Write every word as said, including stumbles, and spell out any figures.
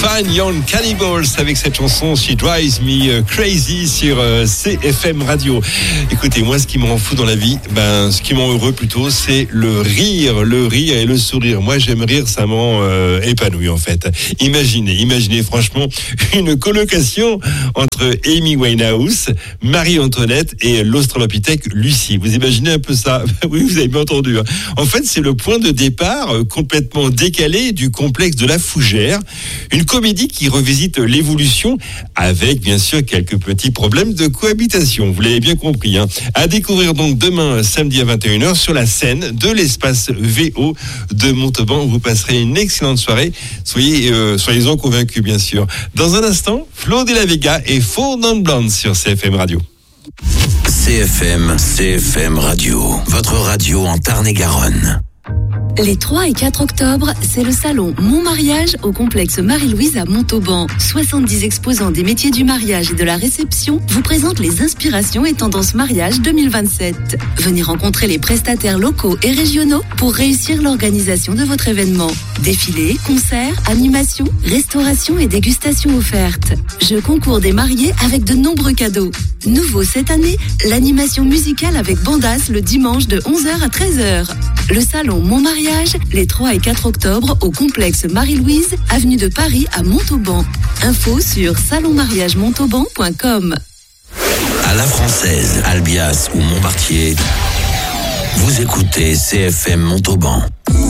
Fine Young Cannibals avec cette chanson She Drives Me Crazy sur C F M Radio. Écoutez, moi ce qui me rend fou dans la vie, ben ce qui me rend heureux plutôt, c'est le rire, le rire et le sourire. Moi j'aime rire, ça me rend euh, épanoui en fait. Imaginez, imaginez franchement une colocation entre Amy Winehouse, Marie-Antoinette et l'Australopithèque Lucie. Vous imaginez un peu ça? Oui, vous avez bien entendu. Hein. En fait, c'est le point de départ euh, complètement décalé du complexe de la Fougère. Une comédie qui revisite l'évolution avec bien sûr quelques petits problèmes de cohabitation. Vous l'avez bien compris. Hein. À découvrir donc demain samedi à vingt et une heures sur la scène de l'espace V O de Montauban. Vous passerez une excellente soirée. Soyez, euh, soyez-en convaincus bien sûr. Dans un instant, Flo de la Vega et Four Non Blonde sur C F M Radio. C F M, C F M Radio, votre radio en Tarn-et-Garonne. Les trois et quatre octobre, c'est le salon Mon Mariage au complexe Marie-Louise à Montauban. soixante-dix exposants des métiers du mariage et de la réception vous présentent les inspirations et tendances mariage deux mille vingt-sept. Venez rencontrer les prestataires locaux et régionaux pour réussir l'organisation de votre événement. Défilés, concerts, animations, restauration et dégustations offertes. Jeux concours des mariés avec de nombreux cadeaux. Nouveau cette année, l'animation musicale avec Bandas le dimanche de onze heures à treize heures. Le salon Mon Mariage, les trois et quatre octobre au complexe Marie-Louise, avenue de Paris à Montauban. Info sur salon mariage montauban point com. À la Française, Albias ou Montmartier, vous écoutez C F M Montauban.